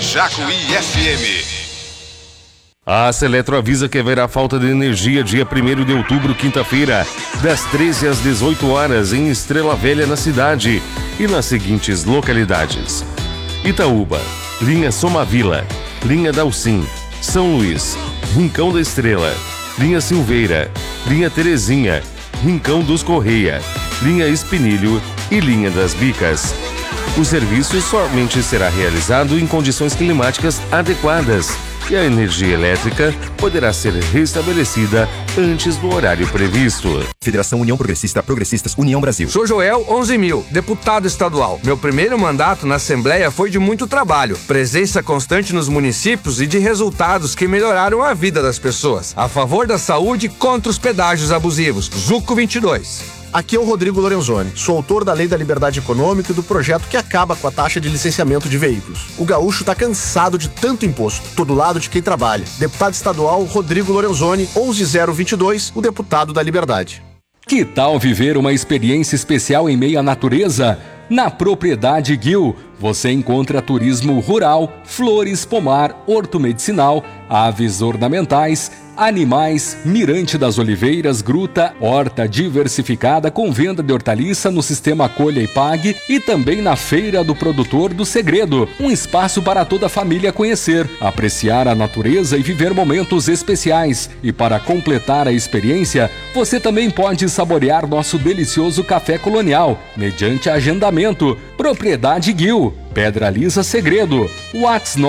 Jacuí FM. A Seletro avisa que haverá falta de energia dia 1º de outubro, quinta-feira, das 13 às 18 horas, em Estrela Velha, na cidade, e nas seguintes localidades: Itaúba, linha Somavila, linha Dalcim, São Luís, Rincão da Estrela, linha Silveira, linha Terezinha, Rincão dos Correia, linha Espinilho e linha das Bicas. O serviço somente será realizado em condições climáticas adequadas e a energia elétrica poderá ser restabelecida antes do horário previsto. Federação União Progressista, Progressistas, União Brasil. Sou Joel 11.000, deputado estadual. Meu primeiro mandato na Assembleia foi de muito trabalho, presença constante nos municípios e de resultados que melhoraram a vida das pessoas. A favor da saúde e contra os pedágios abusivos. Zuco 22. Aqui é o Rodrigo Lorenzoni, sou autor da Lei da Liberdade Econômica e do projeto que acaba com a taxa de licenciamento de veículos. O gaúcho tá cansado de tanto imposto, tô do lado de quem trabalha. Deputado estadual Rodrigo Lorenzoni, 11022, o deputado da Liberdade. Que tal viver uma experiência especial em meio à natureza? Na Propriedade Guil, você encontra turismo rural, flores, pomar, hortomedicinal, aves ornamentais, animais, Mirante das Oliveiras, gruta, horta diversificada com venda de hortaliça no sistema Colha e Pague e também na Feira do Produtor do Segredo, um espaço para toda a família conhecer, apreciar a natureza e viver momentos especiais. E para completar a experiência, você também pode saborear nosso delicioso café colonial, mediante agendamento. Propriedade Guil, Pedra Lisa Segredo, WhatsApp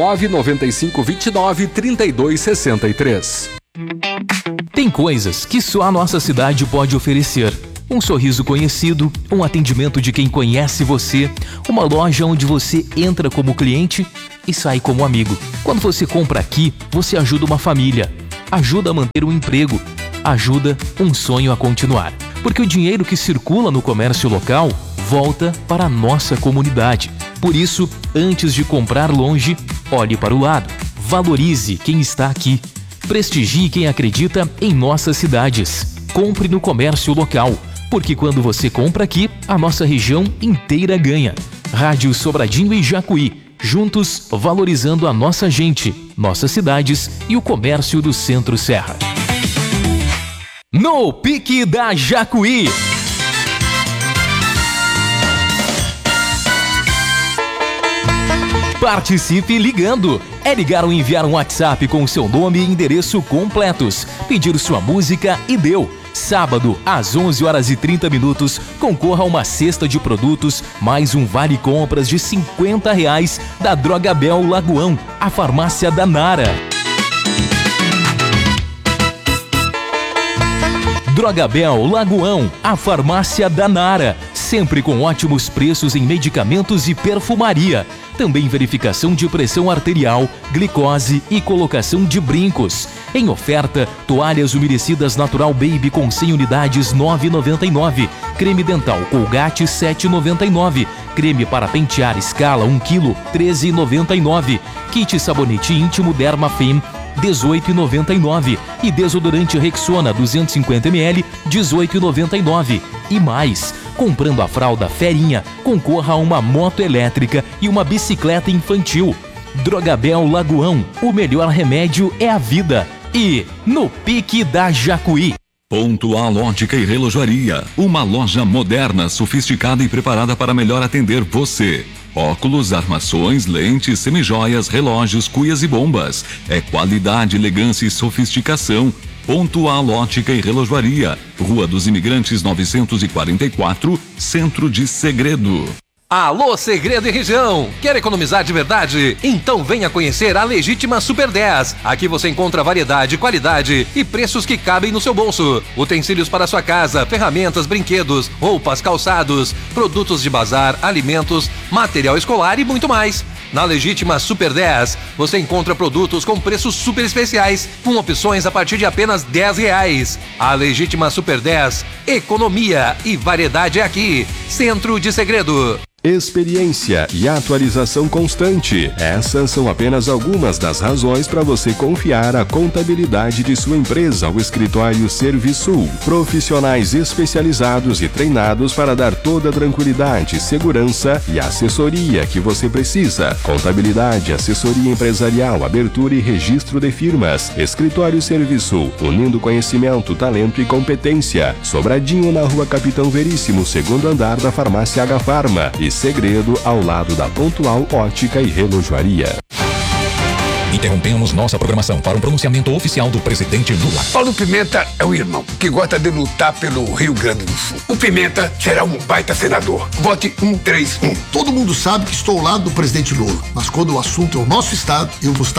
995293263. Tem coisas que só a nossa cidade pode oferecer. Um sorriso conhecido, um atendimento de quem conhece você, uma loja onde você entra como cliente e sai como amigo. Quando você compra aqui, você ajuda uma família, ajuda a manter um emprego, ajuda um sonho a continuar. Porque o dinheiro que circula no comércio local volta para a nossa comunidade. Por isso, antes de comprar longe, olhe para o lado. Valorize quem está aqui. Prestigie quem acredita em nossas cidades. Compre no comércio local, porque quando você compra aqui, a nossa região inteira ganha. Rádio Sobradinho e Jacuí, juntos valorizando a nossa gente, nossas cidades e o comércio do Centro-Serra. No Pique da Jacuí. Participe ligando. É ligar ou enviar um WhatsApp com o seu nome e endereço completos. Pedir sua música e deu. Sábado, às 11h30, concorra a uma cesta de produtos, mais um vale compras de R$50 da Drogabel Lagoão, a farmácia da Nara. Drogabel Lagoão, a farmácia da Nara, sempre com ótimos preços em medicamentos e perfumaria. Também verificação de pressão arterial, glicose e colocação de brincos. Em oferta, toalhas umedecidas Natural Baby com 100 unidades R$ 9,99. Creme dental Colgate R$ 7,99. Creme para pentear Scala 1 kg R$ 13,99. Kit sabonete íntimo Derma Fem R$ 18,99 e desodorante Rexona 250 ml R$ 18,99. E mais, comprando a fralda Ferinha, concorra a uma moto elétrica e uma bicicleta infantil. Drogabel Lagoão, o melhor remédio é a vida. E no Pique da Jacuí. Pontual Ótica e Relojoaria, uma loja moderna, sofisticada e preparada para melhor atender você. Óculos, armações, lentes, semijoias, relógios, cuias e bombas. É qualidade, elegância e sofisticação. Pontual Ótica e Relojoaria, Rua dos Imigrantes 944, Centro de Segredo. Alô, Segredo e região! Quer economizar de verdade? Então venha conhecer a Legítima Super 10. Aqui você encontra variedade, qualidade e preços que cabem no seu bolso. Utensílios para sua casa, ferramentas, brinquedos, roupas, calçados, produtos de bazar, alimentos, material escolar e muito mais. Na Legítima Super 10, você encontra produtos com preços super especiais, com opções a partir de apenas R$10. A Legítima Super 10, economia e variedade é aqui. Centro de Segredo. Experiência e atualização constante. Essas são apenas algumas das razões para você confiar a contabilidade de sua empresa ao escritório Serviçul. Profissionais especializados e treinados para dar toda a tranquilidade, segurança e assessoria que você precisa. Contabilidade, assessoria empresarial, abertura e registro de firmas. Escritório Serviçul, unindo conhecimento, talento e competência. Sobradinho na Rua Capitão Veríssimo, segundo andar da Farmácia H Farma. E Segredo, ao lado da Pontual Ótica e Relojoaria. Interrompemos nossa programação para um pronunciamento oficial do presidente Lula. Paulo Pimenta é um irmão que gosta de lutar pelo Rio Grande do Sul. O Pimenta será um baita senador. Vote 131. Todo mundo sabe que estou ao lado do presidente Lula, mas quando o assunto é o nosso estado, eu vou estar